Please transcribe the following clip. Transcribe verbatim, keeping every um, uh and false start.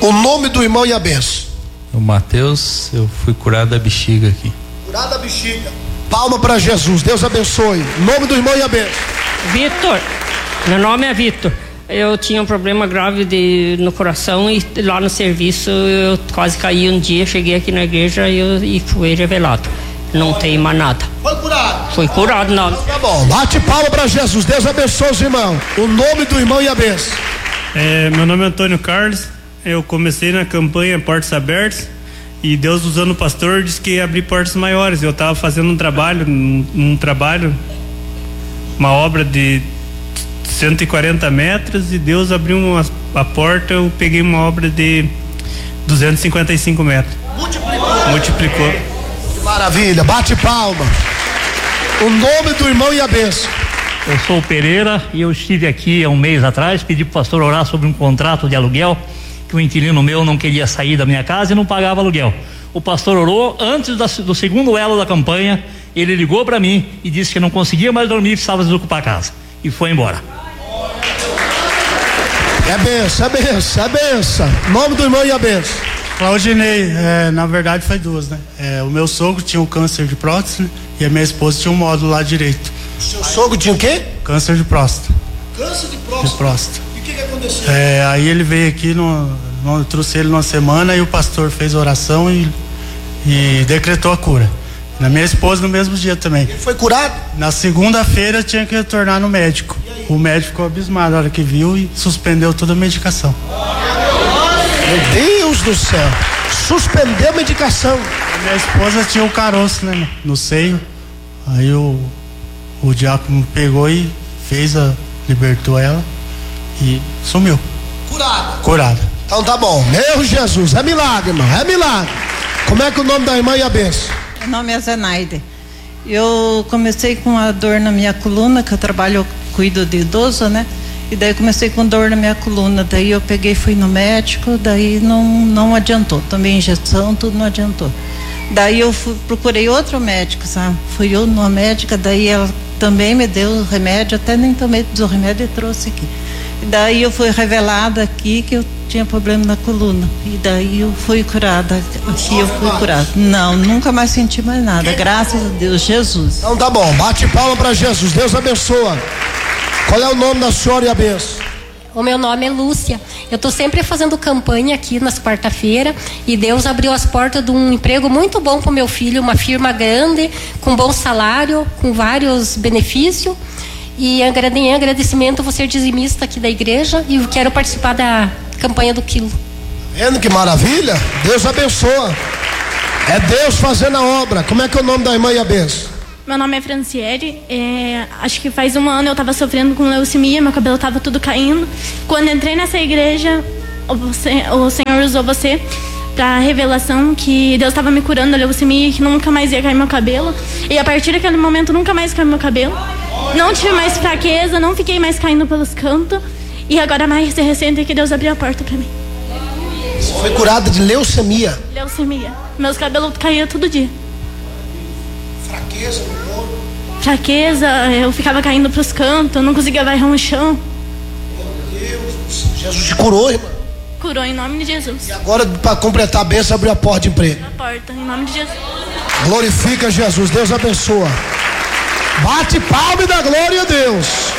O nome do irmão e a benção. O Mateus, eu fui curado da bexiga aqui. Curado da bexiga. Palma para Jesus, Deus abençoe. O nome do irmão e a benção. Vitor, meu nome é Vitor. Eu tinha um problema grave de, no coração e lá no serviço eu quase caí um dia, cheguei aqui na igreja e, eu, e fui revelado. Não tem mais nada. Foi curado? Foi curado, não. Tá bom, bate palma para Jesus, Deus abençoe os irmãos. O nome do irmão e a benção. É, meu nome é Antônio Carlos, eu comecei na campanha Portas Abertas e Deus, usando o pastor, disse que ia abrir portas maiores. Eu estava fazendo um trabalho, um, um trabalho, uma obra de cento e quarenta metros, e Deus abriu uma, a porta, eu peguei uma obra de duzentos e cinquenta e cinco metros. Multiplicou. Multiplicou. Que maravilha, bate palma. O nome do irmão e a benção. Eu sou o Pereira e eu estive aqui há um mês atrás, pedi para o pastor orar sobre um contrato de aluguel, que o inquilino meu não queria sair da minha casa e não pagava aluguel. O pastor orou antes da, do segundo elo da campanha, ele ligou para mim e disse que não conseguia mais dormir e precisava desocupar a casa. E foi embora. É benção, é benção, é benção. Nome do irmão e a benção. Claudinei, é, na verdade foi duas, né? É, o meu sogro tinha um câncer de próstata, né? E a minha esposa tinha um módulo lá direito. O seu sogro tinha o quê? Câncer de próstata. Câncer de próstata? De próstata. E o que que aconteceu? É, aí ele veio aqui, no, no, eu trouxe ele numa semana e o pastor fez oração e, e decretou a cura. Na minha esposa no mesmo dia também. Ele foi curado? Na segunda-feira tinha que retornar no médico. O médico ficou abismado na hora que viu e suspendeu toda a medicação. Meu Deus do céu. Suspendeu a medicação. A minha esposa tinha o caroço, né, no seio. Aí o, o diácono pegou e fez a, libertou ela e sumiu. Curada. Curada. Então tá bom. Meu Jesus, é milagre, irmão, é milagre. Como é que é o nome da irmã e a benção? Meu nome é Zenaide. Eu comecei com a dor na minha coluna, que eu trabalho, eu cuido de idoso, né? E daí comecei com dor na minha coluna, daí eu peguei, fui no médico, daí não, não adiantou, tomei injeção, tudo não adiantou. Daí eu fui, procurei outro médico, sabe? Fui eu numa médica, daí ela também me deu remédio, até nem tomei o remédio e trouxe aqui. E daí eu fui revelada aqui que eu tinha problema na coluna, e daí eu fui curada, aqui eu fui curada. Não, nunca mais senti mais nada, graças a Deus, Jesus. Então tá bom, bate palma para Jesus, Deus abençoa. Qual é o nome da senhora e a benção? O meu nome é Lúcia. Eu estou sempre fazendo campanha aqui nas quarta-feira e Deus abriu as portas de um emprego muito bom para o meu filho, uma firma grande, com bom salário, com vários benefícios. E em agradecimento, vou ser dizimista aqui da igreja e quero participar da campanha do quilo. Vendo que maravilha? Deus abençoa. É Deus fazendo a obra. Como é que é o nome da irmã e a benção? Meu nome é Franciele, é, acho que faz um ano eu estava sofrendo com leucemia, meu cabelo estava tudo caindo. Quando entrei nessa igreja, você, o Senhor usou você para revelação que Deus estava me curando da leucemia e que nunca mais ia cair meu cabelo. E a partir daquele momento nunca mais caiu meu cabelo. Não tive mais fraqueza, não fiquei mais caindo pelos cantos. E agora mais recente que Deus abriu a porta para mim. Você foi curada de leucemia? Leucemia. Meus cabelos caíam todo dia. Fraqueza no corpo? Fraqueza, eu ficava caindo pros cantos, eu não conseguia varrer um chão. Meu Deus, Jesus te curou, irmã? Curou em nome de Jesus. E agora, para completar a bênção, abriu a porta de emprego. A porta, em nome de Jesus. Glorifica Jesus, Deus abençoa. Bate palma e dá glória a Deus.